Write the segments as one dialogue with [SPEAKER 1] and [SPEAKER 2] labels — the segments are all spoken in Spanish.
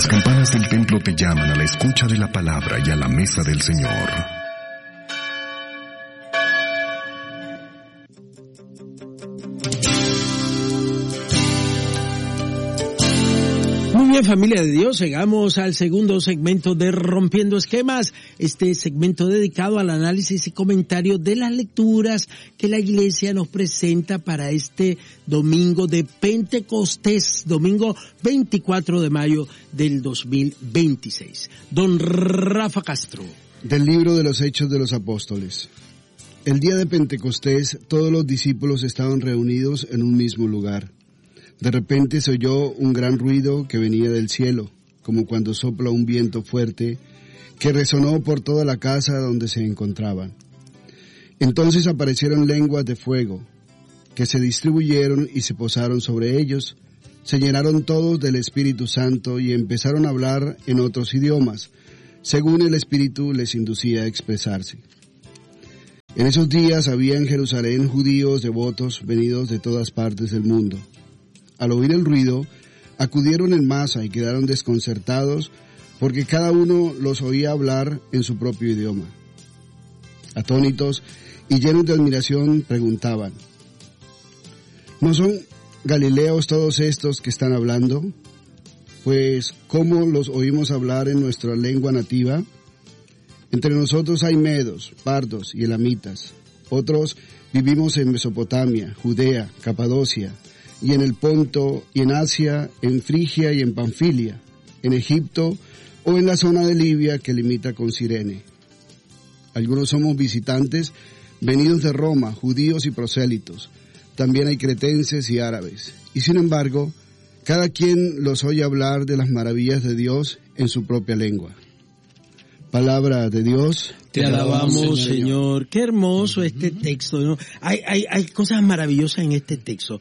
[SPEAKER 1] Las campanas del templo te llaman a la escucha de la palabra y a la mesa del Señor.
[SPEAKER 2] Muy bien, familia de Dios, llegamos al segundo segmento de Rompiendo Esquemas, este segmento dedicado al análisis y comentario de las lecturas que la Iglesia nos presenta para este domingo de Pentecostés, domingo 24 de mayo del 2026. Don Rafa Castro.
[SPEAKER 3] Del libro de los Hechos de los Apóstoles. El día de Pentecostés, todos los discípulos estaban reunidos en un mismo lugar. De repente se oyó un gran ruido que venía del cielo, como cuando sopla un viento fuerte, que resonó por toda la casa donde se encontraban. Entonces aparecieron lenguas de fuego, que se distribuyeron y se posaron sobre ellos, se llenaron todos del Espíritu Santo y empezaron a hablar en otros idiomas, según el Espíritu les inducía a expresarse. En esos días había en Jerusalén judíos devotos venidos de todas partes del mundo. Al oír el ruido, acudieron en masa y quedaron desconcertados porque cada uno los oía hablar en su propio idioma. Atónitos y llenos de admiración preguntaban: ¿no son galileos todos estos que están hablando? Pues, ¿cómo los oímos hablar en nuestra lengua nativa? Entre nosotros hay medos, pardos y elamitas. Otros vivimos en Mesopotamia, Judea, Capadocia, y en el Ponto, y en Asia, en Frigia y en Panfilia, en Egipto o en la zona de Libia que limita con Cirene. Algunos somos visitantes venidos de Roma, judíos y prosélitos. También hay cretenses y árabes. Y sin embargo, cada quien los oye hablar de las maravillas de Dios en su propia lengua. Palabra de Dios.
[SPEAKER 2] Te alabamos, Señor. Qué hermoso este texto, ¿no? Hay cosas maravillosas en este texto.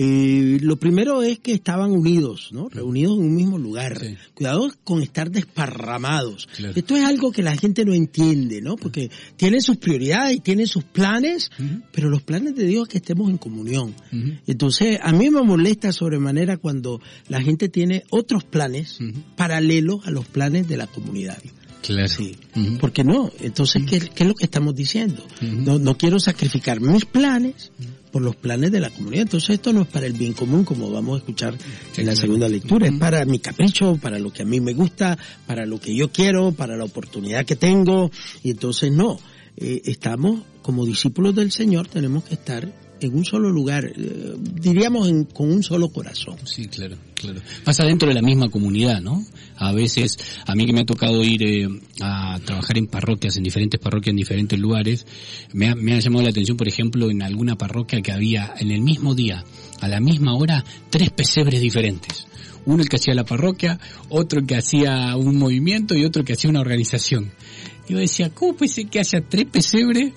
[SPEAKER 2] Lo primero es que estaban unidos, ¿no? Reunidos en un mismo lugar. Sí. Cuidado con estar desparramados. Claro. Esto es algo que la gente no entiende, ¿no? Porque tienen sus prioridades y tienen sus planes, pero los planes de Dios es que estemos en comunión. Entonces, a mí me molesta sobremanera cuando la gente tiene otros planes paralelos a los planes de la comunidad.
[SPEAKER 4] Claro.
[SPEAKER 2] Sí. ¿Por qué no? Entonces, ¿qué es lo que estamos diciendo? No quiero sacrificar mis planes por los planes de la comunidad. Entonces, esto no es para el bien común, como vamos a escuchar en la segunda lectura. Es para mi capricho, para lo que a mí me gusta, para lo que yo quiero, para la oportunidad que tengo. Y entonces, no. Estamos, como discípulos del Señor, tenemos que estar en un solo lugar, diríamos con un solo corazón.
[SPEAKER 4] Sí, claro. Pasa dentro de la misma comunidad, ¿no? A veces, a mí que me ha tocado ir a trabajar en parroquias, en diferentes parroquias, en diferentes lugares, me ha llamado la atención, por ejemplo, en alguna parroquia que había en el mismo día, a la misma hora, 3 pesebres diferentes. Uno el que hacía la parroquia, otro el que hacía un movimiento y otro el que hacía una organización. Yo decía, ¿cómo puede ser que haya 3 pesebres?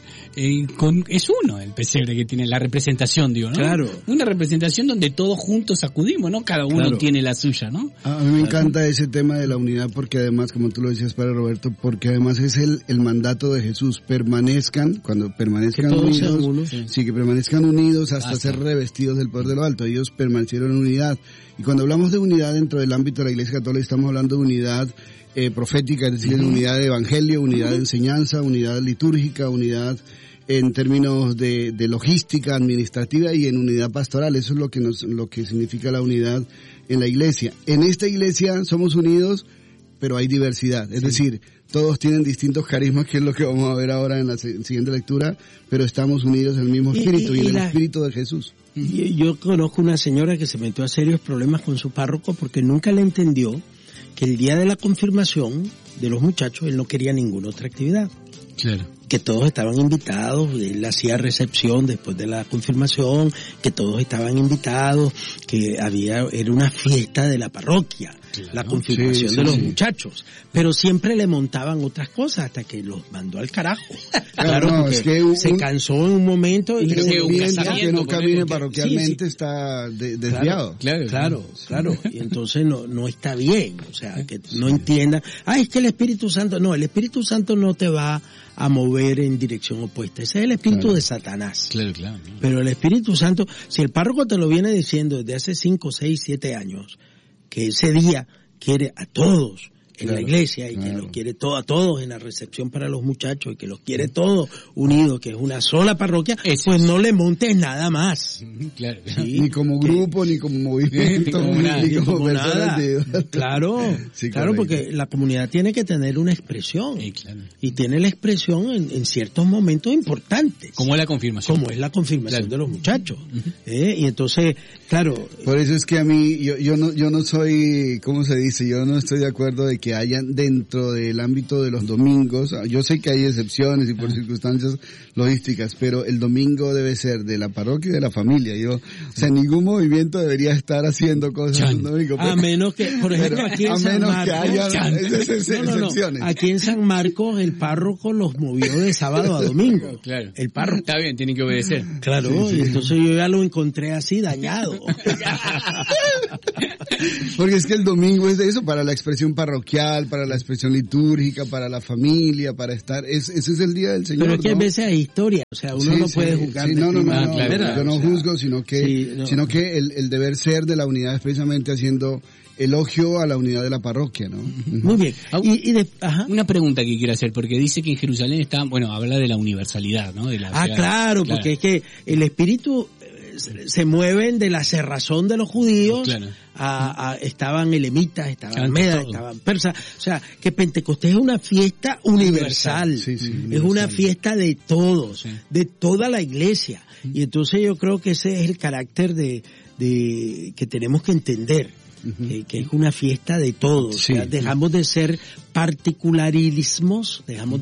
[SPEAKER 4] Es uno el pesebre que tiene la representación, digo, ¿no?
[SPEAKER 2] Claro.
[SPEAKER 4] Una representación donde todos juntos acudimos, ¿no? Cada uno tiene la suya, ¿no?
[SPEAKER 3] A mí me encanta ese tema de la unidad porque además, como tú lo decías, Padre Roberto, porque además es el mandato de Jesús. Cuando permanezcan unidos, que permanezcan unidos hasta ser revestidos del poder de lo alto. Ellos permanecieron en unidad. Y cuando hablamos de unidad dentro del ámbito de la Iglesia Católica, estamos hablando de unidad profética, es decir, unidad de evangelio, unidad de enseñanza, unidad litúrgica, unidad en términos de logística administrativa y en unidad pastoral. Eso es lo que significa la unidad en la Iglesia. En esta Iglesia somos unidos, pero hay diversidad, es decir, todos tienen distintos carismas, que es lo que vamos a ver ahora en la siguiente lectura, pero estamos unidos en el mismo espíritu y en el espíritu de Jesús.
[SPEAKER 2] Yo conozco una señora que se metió a serios problemas con su párroco porque nunca le entendió que el día de la confirmación de los muchachos él no quería ninguna otra actividad.
[SPEAKER 4] Claro.
[SPEAKER 2] Que todos estaban invitados, él hacía recepción después de la confirmación, que todos estaban invitados, que era una fiesta de la parroquia, claro, la confirmación de los muchachos, pero siempre le montaban otras cosas hasta que los mandó al carajo. Claro, porque se cansó en un momento y
[SPEAKER 3] que no camine parroquialmente está desviado.
[SPEAKER 2] Claro. Y entonces no está bien, o sea, que no entiendan, es que el Espíritu Santo no te va a mover en dirección opuesta. Ese es el espíritu de Satanás.
[SPEAKER 4] Claro.
[SPEAKER 2] Pero el Espíritu Santo, si el párroco te lo viene diciendo desde hace 5, 6, 7 años, que ese día quiere a todos en la iglesia y
[SPEAKER 3] claro.
[SPEAKER 2] que los quiere a todos en la recepción para los muchachos y que los quiere todos unidos, que es una sola parroquia, pues no le montes nada más.
[SPEAKER 4] Claro.
[SPEAKER 2] ¿Sí?
[SPEAKER 3] Ni como grupo, ni como movimiento, ni como
[SPEAKER 2] nada.
[SPEAKER 3] personas.
[SPEAKER 2] Claro,
[SPEAKER 3] Sí,
[SPEAKER 2] claro, porque la comunidad tiene que tener una expresión.
[SPEAKER 4] Sí, claro.
[SPEAKER 2] Y tiene la expresión en ciertos momentos importantes.
[SPEAKER 4] Como es la confirmación.
[SPEAKER 2] Como es la confirmación
[SPEAKER 4] Claro.
[SPEAKER 2] de los muchachos. Y entonces, claro.
[SPEAKER 3] Por eso es que a mí, yo no soy, ¿cómo se dice? Yo no estoy de acuerdo de que hayan dentro del ámbito de los domingos, yo sé que hay excepciones y por circunstancias logísticas, pero el domingo debe ser de la parroquia y de la familia. O sea, ningún movimiento debería estar haciendo cosas un domingo.
[SPEAKER 2] A menos que, por ejemplo, aquí en San Marcos,
[SPEAKER 3] excepciones.
[SPEAKER 2] Aquí en San Marcos el párroco los movió de sábado a domingo.
[SPEAKER 4] Claro.
[SPEAKER 2] El párroco.
[SPEAKER 4] Está bien, tienen que obedecer.
[SPEAKER 2] Claro,
[SPEAKER 3] Sí.
[SPEAKER 2] y entonces yo ya lo encontré así dañado.
[SPEAKER 3] Porque es que el domingo es de eso, para la expresión parroquial, para la expresión litúrgica, para la familia, para estar, ese es el día del Señor.
[SPEAKER 2] Pero es que
[SPEAKER 3] ¿no?
[SPEAKER 2] a veces hay historia, o sea, uno no puede juzgar.
[SPEAKER 3] Sí, no,
[SPEAKER 2] claro,
[SPEAKER 3] yo no juzgo, sino que,
[SPEAKER 2] Sí, no.
[SPEAKER 3] sino que el deber ser de la unidad es precisamente haciendo elogio a la unidad de la parroquia, ¿no?
[SPEAKER 2] Muy bien. Ajá.
[SPEAKER 4] Una pregunta que quiero hacer, porque dice que en Jerusalén está, habla de la universalidad, ¿no? De la,
[SPEAKER 2] Claro, porque es que el espíritu se mueven de la cerrazón de los judíos,
[SPEAKER 4] claro.
[SPEAKER 2] Estaban elemitas, estaban
[SPEAKER 4] Claro,
[SPEAKER 2] medas,
[SPEAKER 4] todo.
[SPEAKER 2] estaban persas, o sea, que Pentecostés es una fiesta universal,
[SPEAKER 3] Sí,
[SPEAKER 2] es
[SPEAKER 3] universal.
[SPEAKER 2] una fiesta de todos,
[SPEAKER 4] Sí.
[SPEAKER 2] de toda la iglesia, y entonces yo creo que ese es el carácter de que tenemos que entender, que es una fiesta de todos,
[SPEAKER 3] Sí.
[SPEAKER 2] o sea, dejamos de ser particularismos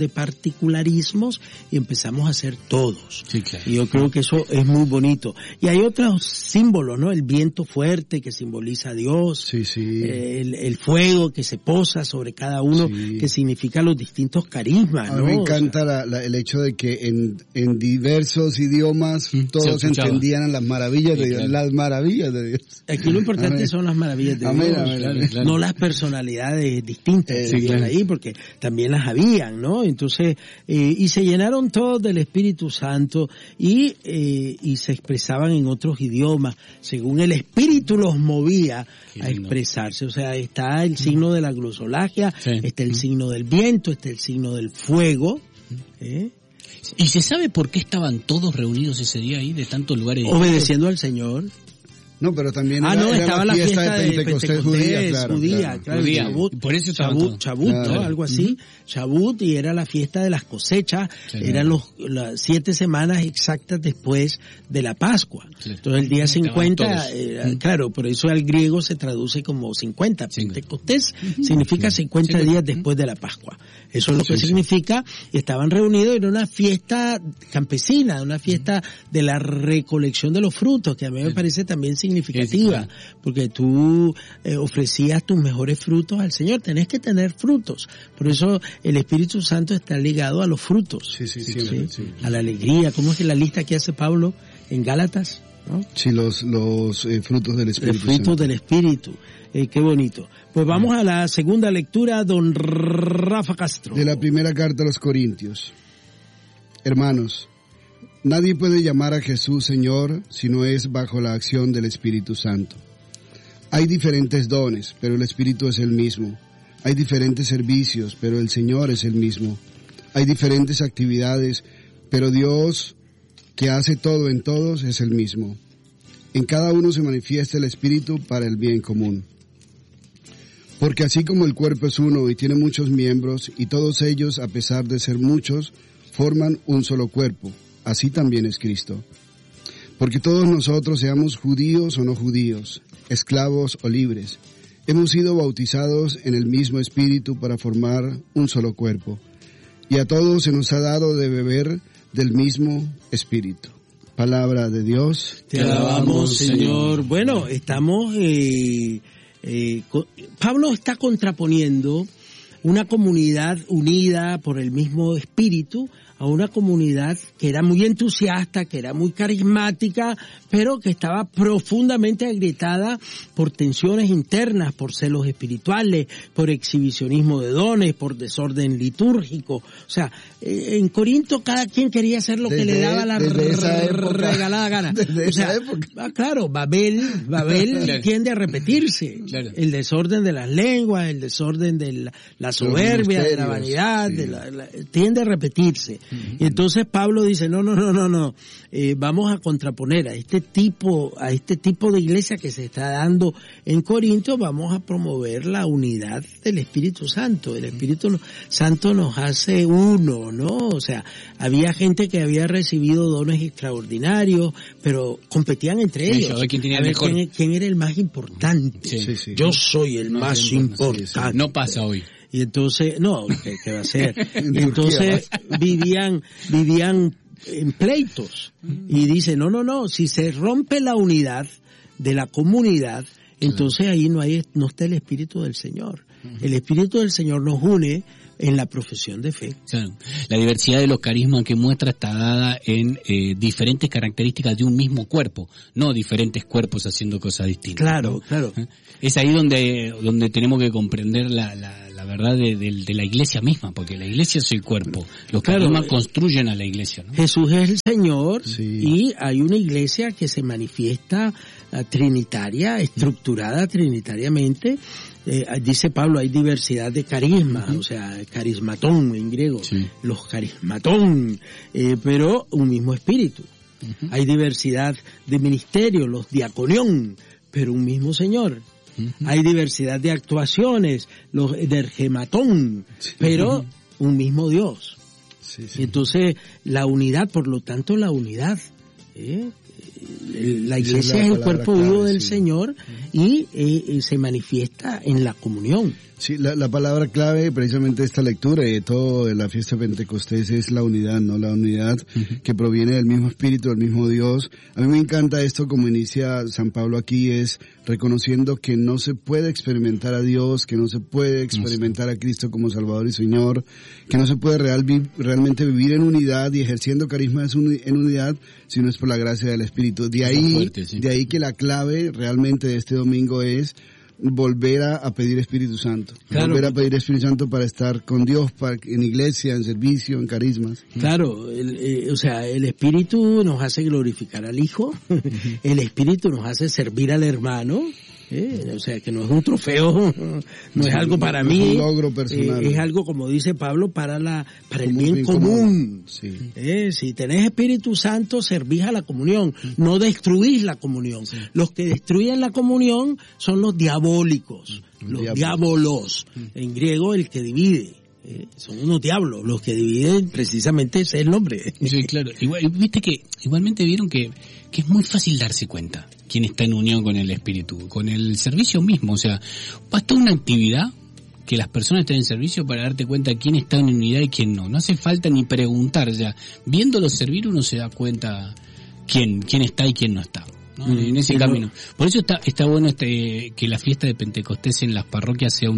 [SPEAKER 2] y empezamos a ser todos.
[SPEAKER 4] Sí, claro.
[SPEAKER 2] Y yo creo que eso es muy bonito. Y hay otros símbolos, ¿no? El viento fuerte que simboliza a Dios,
[SPEAKER 3] Sí, sí.
[SPEAKER 2] el fuego que se posa sobre cada uno,
[SPEAKER 3] Sí.
[SPEAKER 2] que significa los distintos carismas,
[SPEAKER 3] A
[SPEAKER 2] ¿no?
[SPEAKER 3] mí me encanta el hecho de que en diversos idiomas todos
[SPEAKER 4] se escuchaba.
[SPEAKER 3] entendían las maravillas de Dios,
[SPEAKER 4] claro.
[SPEAKER 3] las maravillas de Dios.
[SPEAKER 2] Aquí lo importante
[SPEAKER 3] Amén.
[SPEAKER 2] son las maravillas de
[SPEAKER 3] Amén,
[SPEAKER 2] Dios,
[SPEAKER 3] amén,
[SPEAKER 2] claro,
[SPEAKER 3] amén.
[SPEAKER 2] no las personalidades distintas que
[SPEAKER 3] Sí,
[SPEAKER 2] habían
[SPEAKER 3] claro.
[SPEAKER 2] ahí, porque también las habían, ¿no? Entonces, y se llenaron todos del Espíritu Santo y se expresaban en otros idiomas, según el Espíritu los movía a expresarse. O sea, está el signo de la glosolagia,
[SPEAKER 4] Sí.
[SPEAKER 2] está el signo del viento, está el signo del fuego,
[SPEAKER 4] ¿Y se sabe por qué estaban todos reunidos ese día ahí, de tantos lugares?
[SPEAKER 2] obedeciendo al Señor.
[SPEAKER 3] No, pero también
[SPEAKER 2] No,
[SPEAKER 3] era
[SPEAKER 2] estaba
[SPEAKER 3] la fiesta de Pentecostés judía, claro.
[SPEAKER 2] judía,
[SPEAKER 4] Judía.
[SPEAKER 2] Shabbat,
[SPEAKER 4] Por eso estaban todos.
[SPEAKER 2] Shabbat, ¿no?
[SPEAKER 3] Claro.
[SPEAKER 2] Algo así. Shabbat, y era la fiesta de las cosechas,
[SPEAKER 4] Sí.
[SPEAKER 2] eran las 7 semanas exactas después de la Pascua.
[SPEAKER 4] Claro.
[SPEAKER 2] Entonces el día
[SPEAKER 4] Estaban
[SPEAKER 2] 50,
[SPEAKER 4] todos.
[SPEAKER 2] claro, por eso al griego se traduce como 50.
[SPEAKER 4] Sí.
[SPEAKER 2] Pentecostés significa 50 días después de la Pascua. Eso es lo que significa. Estaban reunidos en una fiesta campesina, una fiesta de la recolección de los frutos, que a mí me parece también significativa, porque tú ofrecías tus mejores frutos al Señor. Tenés que tener frutos. Por eso el Espíritu Santo está ligado a los frutos.
[SPEAKER 3] Sí, siempre, sí.
[SPEAKER 2] A la alegría. ¿Cómo es que la lista que hace Pablo en Gálatas? ¿No?
[SPEAKER 3] Sí, los frutos del
[SPEAKER 2] Los
[SPEAKER 3] Espíritu
[SPEAKER 2] frutos
[SPEAKER 3] Santo.
[SPEAKER 2] del Espíritu. Qué bonito. Pues vamos a la segunda lectura, don Rafa Castro.
[SPEAKER 3] De la primera carta a los Corintios. Hermanos, nadie puede llamar a Jesús Señor si no es bajo la acción del Espíritu Santo. Hay diferentes dones, pero el Espíritu es el mismo. Hay diferentes servicios, pero el Señor es el mismo. Hay diferentes actividades, pero Dios, que hace todo en todos, es el mismo. En cada uno se manifiesta el Espíritu para el bien común. Porque así como el cuerpo es uno y tiene muchos miembros, y todos ellos, a pesar de ser muchos, forman un solo cuerpo, así también es Cristo. Porque todos nosotros, seamos judíos o no judíos, esclavos o libres, hemos sido bautizados en el mismo Espíritu para formar un solo cuerpo, y a todos se nos ha dado de beber del mismo Espíritu. Palabra de Dios.
[SPEAKER 2] Te alabamos, Señor. Bueno, estamos... Pablo está contraponiendo una comunidad unida por el mismo espíritu a a una comunidad que era muy entusiasta, que era muy carismática, pero que estaba profundamente agrietada por tensiones internas, por celos espirituales, por exhibicionismo de dones, por desorden litúrgico. O sea, en Corinto cada quien quería hacer lo que le daba la regalada gana. O sea, claro, Babel claro. Tiende a repetirse. Claro. El desorden de las lenguas, el desorden de la soberbia, de la vanidad, sí. Tiende a repetirse. Y entonces Pablo dice, no, vamos a contraponer a este tipo de iglesia que se está dando en Corinto, vamos a promover la unidad del Espíritu Santo. El Espíritu Santo nos hace uno, ¿no? O sea, había gente que había recibido dones extraordinarios, pero competían entre ellos. A ver quién era el más importante. Sí. Yo soy el más importante. Sí.
[SPEAKER 4] No pasa hoy.
[SPEAKER 2] Y entonces, no, ¿qué va a ser? Entonces vivían en pleitos. Y dice, no, si se rompe la unidad de la comunidad, entonces ahí no está el Espíritu del Señor. El Espíritu del Señor nos une en la profesión de fe.
[SPEAKER 4] Claro. La diversidad de los carismas que muestra está dada en diferentes características de un mismo cuerpo, no diferentes cuerpos haciendo cosas distintas.
[SPEAKER 2] Claro, ¿no? Claro.
[SPEAKER 4] Es ahí donde tenemos que comprender la verdad de la iglesia misma, porque la iglesia es el cuerpo. Los carismas construyen a la iglesia, ¿no?
[SPEAKER 2] Jesús es el Señor, sí. Y hay una iglesia que se manifiesta trinitaria, estructurada trinitariamente. Dice Pablo, hay diversidad de carismas, o sea, carismatón en griego, sí. Los carismatón, pero un mismo espíritu. Hay diversidad de ministerios, los diaconión, pero un mismo Señor. Hay diversidad de actuaciones, los dergematón, pero un mismo Dios. Sí. Entonces, la unidad, por lo tanto, la unidad, la iglesia es el cuerpo vivo del Señor y se manifiesta en la comunión.
[SPEAKER 3] Sí, la palabra clave precisamente de esta lectura y de todo de la fiesta de Pentecostés es la unidad, ¿no? La unidad que proviene del mismo Espíritu, del mismo Dios. A mí me encanta esto, como inicia San Pablo aquí, es reconociendo que no se puede experimentar a Dios, que no se puede experimentar a Cristo como Salvador y Señor, que no se puede realmente vivir en unidad y ejerciendo carismas en unidad, si no es por la gracia del Espíritu. De ahí que la clave realmente de este domingo es volver a pedir Espíritu Santo. Claro. Volver a pedir Espíritu Santo para estar con Dios, en iglesia, en servicio, en carismas.
[SPEAKER 2] Claro, o sea, el Espíritu nos hace glorificar al Hijo, el Espíritu nos hace servir al hermano, o sea, que no es un trofeo, no es algo para mí,
[SPEAKER 3] es un logro personal.
[SPEAKER 2] Es algo, como dice Pablo, para el bien común. Sí. Si tenés Espíritu Santo, servís a la comunión, no destruís la comunión. Sí. Los que destruyen la comunión son los diabólicos, los diabolos, en griego el que divide. Son unos diablos, los que dividen precisamente ese es el nombre.
[SPEAKER 4] Sí, claro. Igualmente vieron que es muy fácil darse cuenta quién está en unión con el Espíritu, con el servicio mismo. O sea, basta una actividad que las personas estén en servicio para darte cuenta quién está en unidad y quién no. No hace falta ni preguntar, ya viéndolos servir uno se da cuenta quién está y quién no está, ¿no? En ese camino. Por eso está bueno que la fiesta de Pentecostés en las parroquias sea un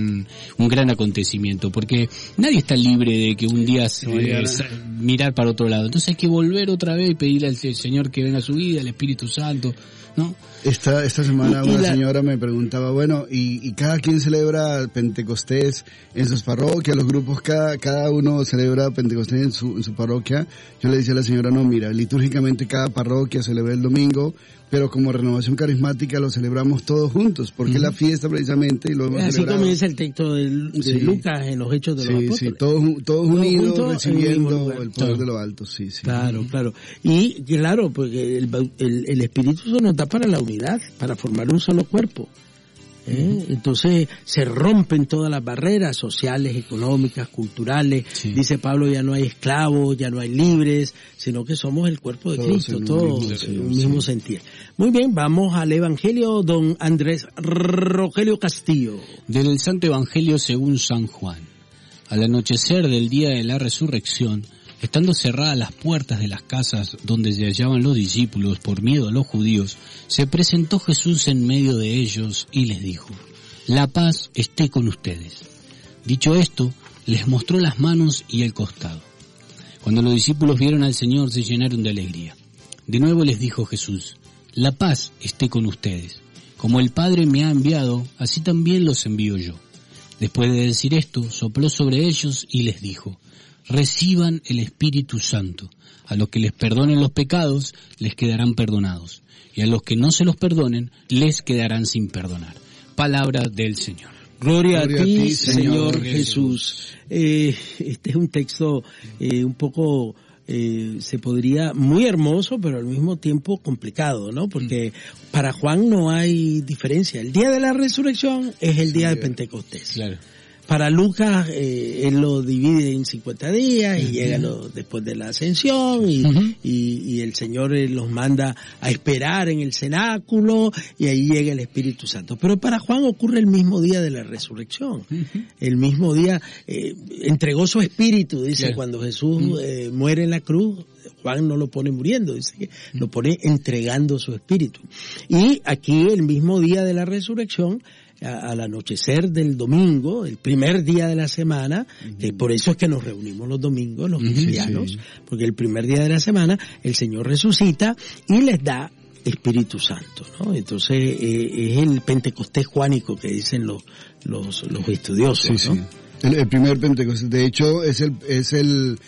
[SPEAKER 4] gran acontecimiento, porque nadie está libre de que un día mirar para otro lado. Entonces hay que volver otra vez y pedirle al Señor que venga a su vida, al Espíritu Santo, ¿no?
[SPEAKER 3] Esta semana una señora me preguntaba, bueno, y cada quien celebra Pentecostés en sus parroquias, los grupos, cada uno celebra Pentecostés en su parroquia. Yo le decía a la señora, no, mira, litúrgicamente cada parroquia celebra el domingo, pero como Renovación Carismática lo celebramos todos juntos, porque es la fiesta precisamente y lo hemos
[SPEAKER 2] celebrado. Así como dice el texto de Lucas en los Hechos de los Apóstoles. Sí,
[SPEAKER 3] todos unidos recibiendo el poder de lo alto, sí.
[SPEAKER 2] Claro. Y claro, porque el Espíritu nos da para la unidad, para formar un solo cuerpo. Entonces se rompen todas las barreras sociales, económicas, culturales. Sí. Dice Pablo, ya no hay esclavos, ya no hay libres, sino que somos el cuerpo de Cristo, todos en un mismo sentir. Muy bien, vamos al Evangelio, don Andrés Rogelio Castillo.
[SPEAKER 4] Del Santo Evangelio según San Juan. Al anochecer del día de la resurrección, estando cerradas las puertas de las casas donde se hallaban los discípulos por miedo a los judíos, se presentó Jesús en medio de ellos y les dijo: «La paz esté con ustedes». Dicho esto, les mostró las manos y el costado. Cuando los discípulos vieron al Señor se llenaron de alegría. De nuevo les dijo Jesús: la paz esté con ustedes. Como el Padre me ha enviado, así también los envío yo. Después de decir esto, sopló sobre ellos y les dijo: reciban el Espíritu Santo. A los que les perdonen los pecados, les quedarán perdonados. Y a los que no se los perdonen, les quedarán sin perdonar. Palabra del Señor.
[SPEAKER 2] Gloria a ti, Señor Jesús. Este es un texto un poco, se podría, muy hermoso, pero al mismo tiempo complicado, ¿no? Porque para Juan no hay diferencia. El día de la resurrección es el día de Pentecostés.
[SPEAKER 4] Claro.
[SPEAKER 2] Para Lucas, él lo divide en 50 días y llega después de la ascensión y el Señor los manda a esperar en el cenáculo y ahí llega el Espíritu Santo. Pero para Juan ocurre el mismo día de la resurrección. El mismo día entregó su espíritu, dice, cuando Jesús muere en la cruz. Juan no lo pone muriendo, dice que lo pone entregando su espíritu. Y aquí el mismo día de la resurrección, al anochecer del domingo, el primer día de la semana, que por eso es que nos reunimos los domingos, los cristianos, porque el primer día de la semana el Señor resucita y les da Espíritu Santo, ¿no? Entonces es el Pentecostés juánico que dicen los estudiosos, ¿no?
[SPEAKER 3] Sí. El primer Pentecostés, de hecho, es el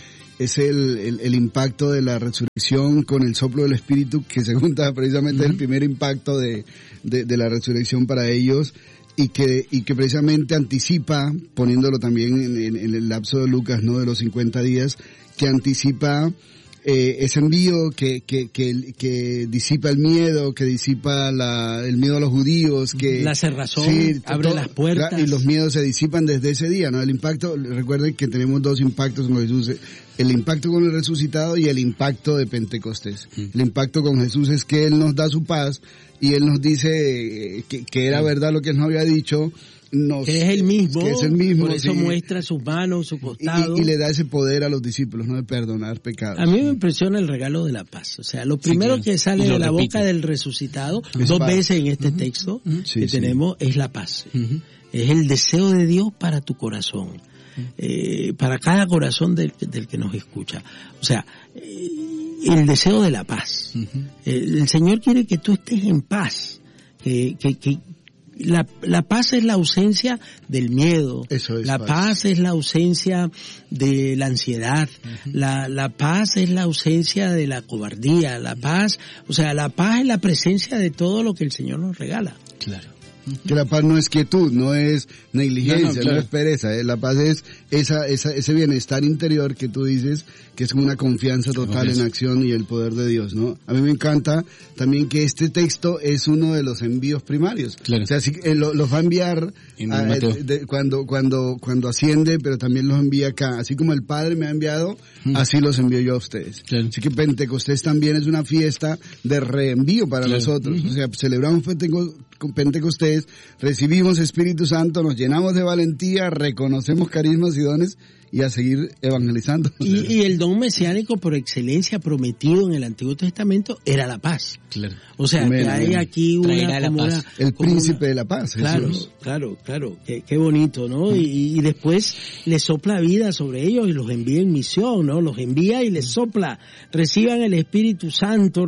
[SPEAKER 3] impacto de la resurrección con el soplo del Espíritu, que se junta precisamente el primer impacto de la resurrección para ellos, y que precisamente anticipa, poniéndolo también en el lapso de Lucas, ¿no? De los 50 días, que anticipa ese envío que disipa el miedo, que disipa el miedo a los judíos, que
[SPEAKER 2] la cerrazón, abre las puertas.
[SPEAKER 3] Y los miedos se disipan desde ese día, ¿no? El impacto, recuerden que tenemos dos impactos con Jesús, el impacto con el resucitado y el impacto de Pentecostés. El impacto con Jesús es que Él nos da su paz y Él nos dice que era verdad lo que Él nos había dicho.
[SPEAKER 2] Que es el mismo, por eso
[SPEAKER 3] sí.
[SPEAKER 2] Muestra sus manos, su costado.
[SPEAKER 3] Y le da ese poder a los discípulos, ¿no? De perdonar pecados.
[SPEAKER 2] A mí me impresiona el regalo de la paz. O sea, lo primero que sale de la boca del resucitado, dos veces en este texto que tenemos, es la paz. Es el deseo de Dios para tu corazón. Para cada corazón del que nos escucha. O sea, el deseo de la paz. El Señor quiere que tú estés en paz. La paz es la ausencia del miedo. La paz es la ausencia de la ansiedad. La paz es la ausencia de la cobardía. La paz es la presencia de todo lo que el Señor nos regala.
[SPEAKER 4] Claro.
[SPEAKER 3] Que la paz no es quietud, no es negligencia, no es pereza, la paz es ese bienestar interior que tú dices, que es una confianza total en acción y el poder de Dios, ¿no? A mí me encanta también que este texto es uno de los envíos primarios. Claro. O sea, los va a enviar cuando asciende, pero también los envía acá. Así como el Padre me ha enviado, así los envío yo a ustedes. Claro. Así que Pentecostés también es una fiesta de reenvío para nosotros. O sea, celebramos Pentecostés, recibimos Espíritu Santo, nos llenamos de valentía, reconocemos carismas y dones y a seguir evangelizando.
[SPEAKER 2] Y el don mesiánico por excelencia prometido en el Antiguo Testamento era la paz.
[SPEAKER 4] Claro.
[SPEAKER 2] O sea, que hay aquí
[SPEAKER 3] el príncipe de la paz.
[SPEAKER 2] Jesús. Claro. Qué bonito, ¿no? Y después le sopla vida sobre ellos y los envía en misión, ¿no? Los envía y les sopla. Reciban el Espíritu Santo.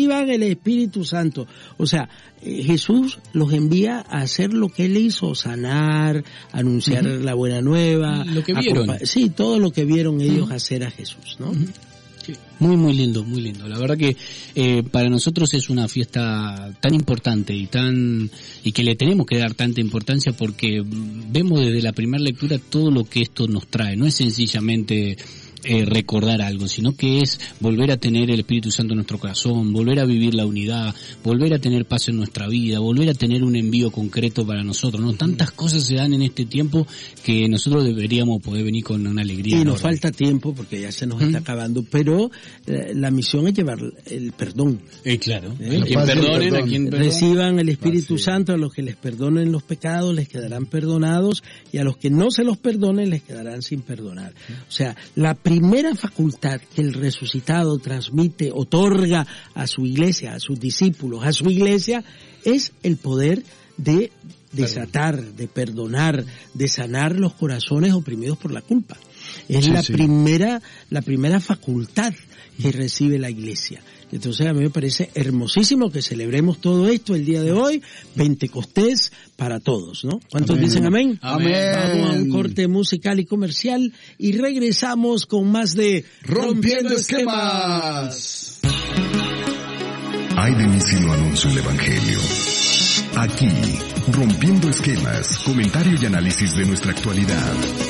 [SPEAKER 2] O sea, Jesús los envía a hacer lo que Él hizo, sanar, anunciar la buena nueva.
[SPEAKER 4] Lo que vieron.
[SPEAKER 2] Sí, todo lo que vieron ellos hacer a Jesús, ¿no?
[SPEAKER 4] Sí. Muy, muy lindo, muy lindo. La verdad que para nosotros es una fiesta tan importante y que le tenemos que dar tanta importancia porque vemos desde la primera lectura todo lo que esto nos trae. No es sencillamente recordar algo, sino que es volver a tener el Espíritu Santo en nuestro corazón, volver a vivir la unidad, volver a tener paz en nuestra vida, volver a tener un envío concreto para nosotros, ¿no? Tantas cosas se dan en este tiempo que nosotros deberíamos poder venir con una alegría.
[SPEAKER 2] Y nos falta tiempo porque ya se nos está acabando, pero la misión es llevar el perdón.
[SPEAKER 4] Claro. A quien
[SPEAKER 2] reciban el Espíritu Santo, a los que les perdonen los pecados les quedarán perdonados y a los que no se los perdonen les quedarán sin perdonar. O sea, la primera facultad que el resucitado transmite, otorga a su iglesia, a sus discípulos, a su iglesia, es el poder de desatar, de perdonar, de sanar los corazones oprimidos por la culpa. Es la primera facultad que recibe la Iglesia. Entonces a mí me parece hermosísimo que celebremos todo esto el día de hoy, Pentecostés para todos, ¿no? ¿Cuántos dicen amén?
[SPEAKER 3] Amén.
[SPEAKER 2] Vamos a un corte musical y comercial y regresamos con más de
[SPEAKER 3] Rompiendo Esquemas.
[SPEAKER 1] Ay de mí si no anuncio el Evangelio. Aquí, Rompiendo Esquemas, comentario y análisis de nuestra actualidad.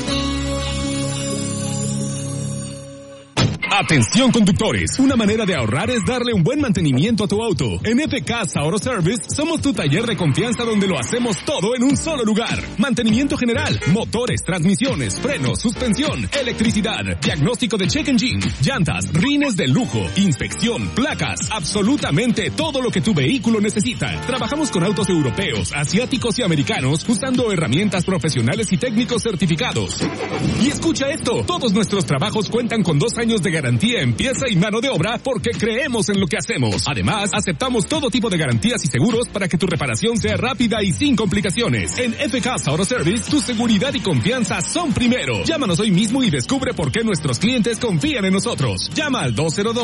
[SPEAKER 5] Atención conductores, una manera de ahorrar es darle un buen mantenimiento a tu auto. En FK Auto Service somos tu taller de confianza donde lo hacemos todo en un solo lugar. Mantenimiento general, motores, transmisiones, frenos, suspensión, electricidad, diagnóstico de check engine, llantas, rines de lujo, inspección, placas, absolutamente todo lo que tu vehículo necesita. Trabajamos con autos europeos, asiáticos y americanos usando herramientas profesionales y técnicos certificados. Y escucha esto, todos nuestros trabajos cuentan con 2 años de garantía en pieza y mano de obra porque creemos en lo que hacemos. Además, aceptamos todo tipo de garantías y seguros para que tu reparación sea rápida y sin complicaciones. En FK Auto Service, tu seguridad y confianza son primero. Llámanos hoy mismo y descubre por qué nuestros clientes confían en nosotros. Llama al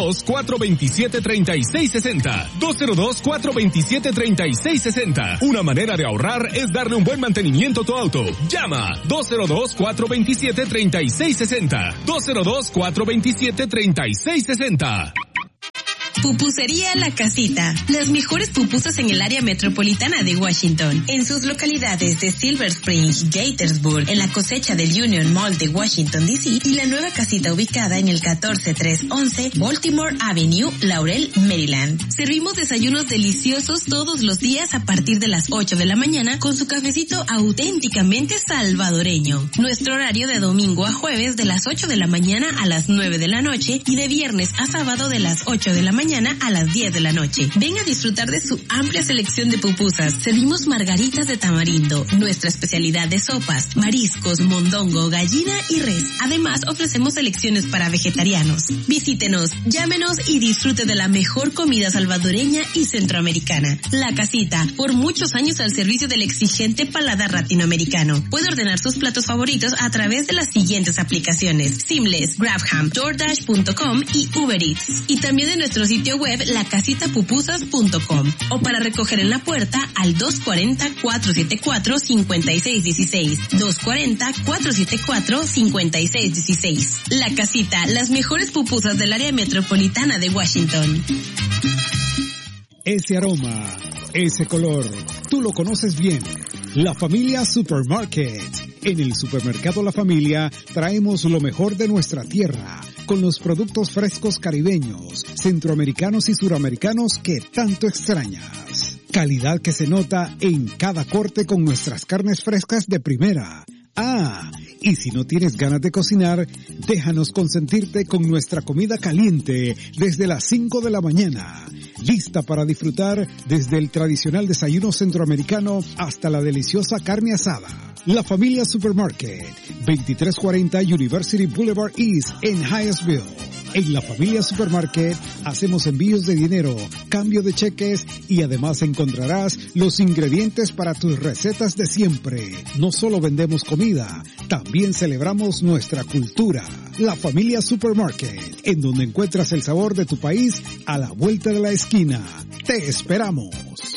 [SPEAKER 5] 202-427-3660. 202-427-3660. Una manera de ahorrar es darle un buen mantenimiento a tu auto. Llama 202-427-3660. 202-427-3660.
[SPEAKER 6] Pupusería La Casita. Las mejores pupusas en el área metropolitana de Washington. En sus localidades de Silver Spring, Gaithersburg, en la cosecha del Union Mall de Washington, D.C. y la nueva casita ubicada en el 14311 Baltimore Avenue, Laurel, Maryland. Servimos desayunos deliciosos todos los días a partir de las 8 de la mañana con su cafecito auténticamente salvadoreño. Nuestro horario de domingo a jueves de las 8 de la mañana a las 9 de la noche y de viernes a sábado de las 8 de la mañana a las 10 de la noche. Ven a disfrutar de su amplia selección de pupusas. Servimos margaritas de tamarindo, nuestra especialidad de sopas, mariscos, mondongo, gallina y res. Además, ofrecemos selecciones para vegetarianos. Visítenos, llámenos y disfrute de la mejor comida salvadoreña y centroamericana. La Casita, por muchos años al servicio del exigente paladar latinoamericano. Puede ordenar sus platos favoritos a través de las siguientes aplicaciones: Seamless, Grabham, DoorDash.com y Uber Eats. Y también en nuestro sitio web lacasitapupusas.com o para recoger en la puerta al 240-474-5616. 240-474-5616. La Casita, las mejores pupusas del área metropolitana de Washington.
[SPEAKER 7] Ese aroma, ese color, tú lo conoces bien. La Familia Supermarket. En el supermercado La Familia traemos lo mejor de nuestra tierra, con los productos frescos caribeños, centroamericanos y suramericanos que tanto extrañas. Calidad que se nota en cada corte con nuestras carnes frescas de primera. Ah, y si no tienes ganas de cocinar, déjanos consentirte con nuestra comida caliente desde las 5 de la mañana. Lista para disfrutar desde el tradicional desayuno centroamericano hasta la deliciosa carne asada. La Familia Supermarket, 2340 University Boulevard East en Hyattsville. En La Familia Supermarket hacemos envíos de dinero, cambio de cheques y además encontrarás los ingredientes para tus recetas de siempre. No solo vendemos comida, también celebramos nuestra cultura. La Familia Supermarket, en donde encuentras el sabor de tu país a la vuelta de la esquina. ¡Te esperamos!